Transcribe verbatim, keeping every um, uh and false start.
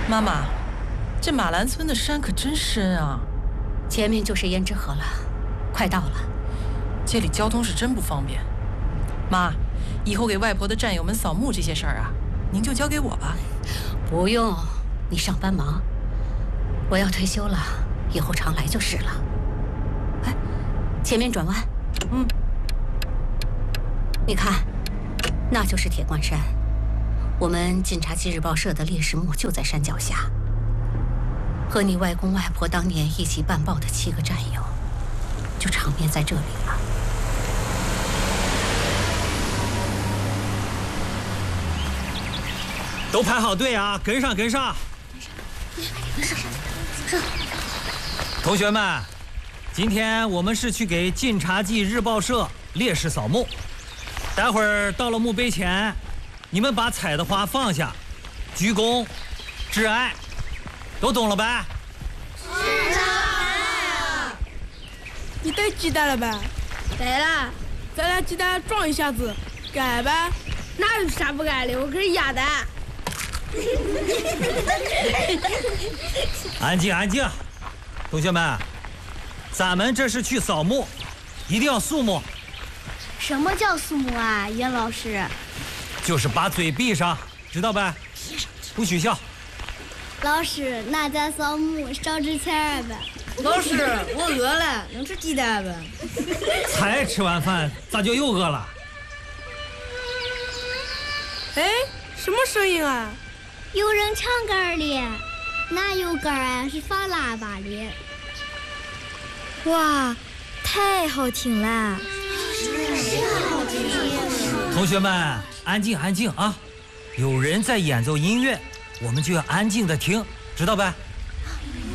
妈妈，这马兰村的山可真深啊！ 前面就是胭脂河了，快到了。 这里交通是真不方便。妈，以后给外婆的战友们扫墓这些事儿啊，您就交给我吧。 不用，你上班忙。我要退休了，以后常来就是了。哎，前面转弯。嗯。你看，那就是铁罐山。我们晋察冀日报社的烈士墓就在山脚下。和你外公外婆当年一起办报的七个战友，就长眠在这里了。 都排好队啊，跟上跟上！ 跟上，跟上！ 同学们，今天我们是去给晋察冀日报社烈士扫墓。待会儿到了墓碑前，你们把采的花放下，鞠躬，致哀，都懂了呗？ 知道了。 你带鸡蛋了呗？ 带了。 咱俩鸡蛋撞一下子，改呗？ 哪有啥不改的？我可是鸭蛋。 安静安静，同学们，咱们这是去扫墓，一定要肃穆。 什么叫肃穆啊，严老师？ 就是把嘴闭上，知道呗？不许笑。 老师，那咱扫墓少值钱呗。 老师，我饿了，能吃鸡蛋呗？ 才吃完饭，咋就又饿了？ 哎，什么声音啊？ 有人唱歌哩，哪有歌啊？是放喇叭的。 哇，太好听了！ 同学们，安静安静啊！有人在演奏音乐，我们就要安静的听，知道呗？